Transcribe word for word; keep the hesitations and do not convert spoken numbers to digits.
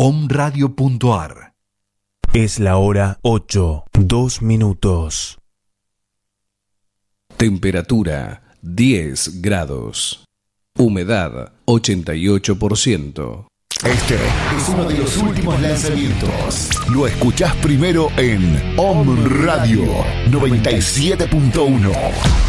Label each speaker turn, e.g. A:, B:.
A: omradio punto ar.
B: Es la hora ocho, dos minutos.
C: Temperatura diez grados. Humedad ochenta y ocho por ciento.
A: Este es uno de los últimos lanzamientos. Lo escuchás primero en Om Radio noventa y siete punto uno.